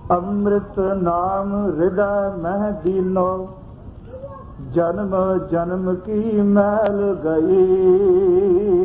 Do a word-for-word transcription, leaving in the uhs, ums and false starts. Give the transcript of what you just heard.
ਅੰਮ੍ਰਿਤ ਨਾਮ ਹਿਰਦੈ ਮਹਿ ਦੀਨੋ, ਜਨਮ ਜਨਮ ਕੀ ਮੈਲ ਗਈ।